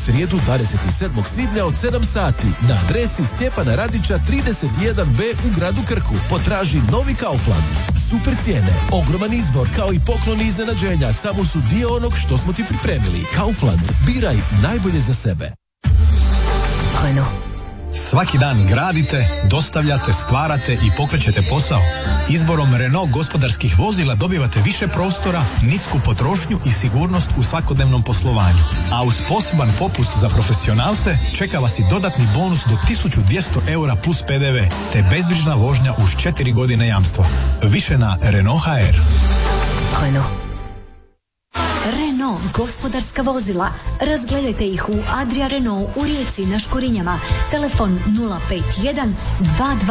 srijedu 27. svibnja od 7 sati na adresi Stjepana Radića 31B u gradu Krku. Potraži novi Kaufland. Super cijene, ogroman izbor kao i pokloni iznenađenja samo su dio onog što smo ti pripremili. Kaufland, biraj najbolje za sebe. Renault. Svaki dan gradite, dostavljate, stvarate i pokrećete posao. Izborom Renault gospodarskih vozila dobivate više prostora, nisku potrošnju i sigurnost u svakodnevnom poslovanju. A uz poseban popust za profesionalce čeka vas i dodatni bonus do 1200 eura plus PDV, te bezbrižna vožnja uz 4 godine jamstva. Više na Renault.hr. Renault. Renault gospodarska vozila. Razgledajte ih u Adria Renault u Rijeci na Škurinjama. Telefon 051 22